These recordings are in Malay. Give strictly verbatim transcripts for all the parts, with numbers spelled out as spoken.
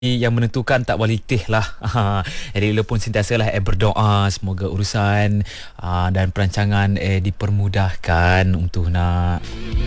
yang menentukan tak boleh teh lah. Jadi lu pun sentiasalah eh berdoa semoga urusan uh, dan perancangan eh dipermudahkan untuk nak.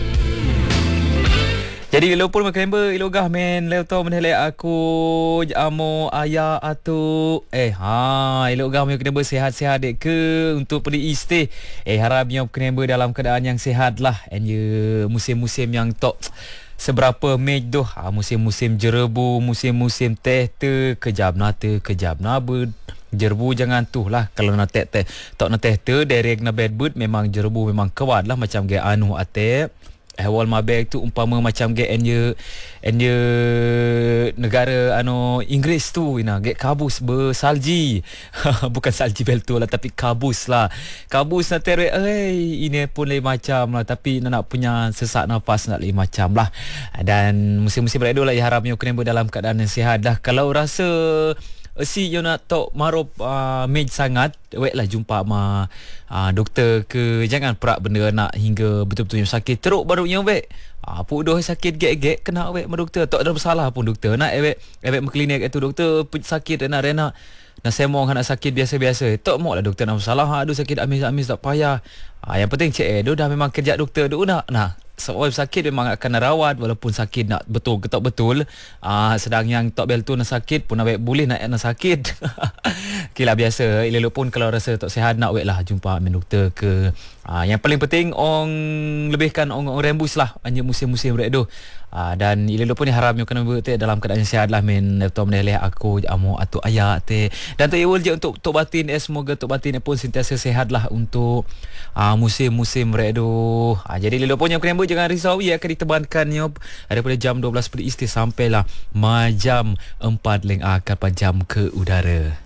Jadi lu pun makan member ilogah men leu tau menhelek aku amo ayah atu eh ha ilogah me kena bersihat-sihat dek ke untuk pergi isteh. Eh harap nyo kena dalam keadaan yang sihat lah. And ya musim-musim yang tok seberapa mej tu ha, musim-musim jerebu, musim-musim teh tu kejap nate kejap nabe. Jerebu jangan tu lah kalau nak teh teh tok nak teh tu direct na bad boot memang jerebu memang kuat lah macam ge anu ate ehwal mabek tu umpama macam ge enye enye negara anu Inggeris tu ina ge kabus bersalji bukan salji bel tu lah tapi kabus lah kabus nak terek eh ini pun lain macam lah tapi nak punya sesak nafas nak lain macam lah. Dan musim-musim beredor lah ya harapnya kena dalam keadaan yang sihat lah. Kalau rasa si you nak tok marup uh, mej sangat wek lah jumpa sama uh, doktor ke jangan perak benda nak hingga betul-betul yang sakit teruk baru yang wek uh, puk doh sakit gek-gek kena wek sama doktor tok ada masalah pun doktor nak wek wek klinik itu doktor sakit nak rena nak semong nak sakit biasa-biasa tok mok lah doktor nak masalah aduh sakit amis-amis tak payah uh, yang penting cek eh doh dah memang kerja doktor doh nak nah sebab sakit memang akan rawat walaupun sakit nak betul ketok betul uh, sedang yang tok bel tu nak sakit pun nak boleh nak nak sakit okeylah biasa elok pun kalau rasa tok sihat nak wek lah jumpa men doktor ke uh, yang paling penting ong lebihkan ong, ong rembus lah hanya musim-musim rek tu uh, dan elok pun harap kena bertek dalam keadaan sihat lah men tok meneleh aku amo atau ayah te dan tok iwul je untuk tok batin eh semoga tok batin pun sentiasa sihat lah untuk uh, musim-musim rek tu uh, jadi elok pun yang kena jangan risau, ia akan ditebankan daripada jam dua belas pagi istirahat sampailah majam empat leng akar jam ke udara.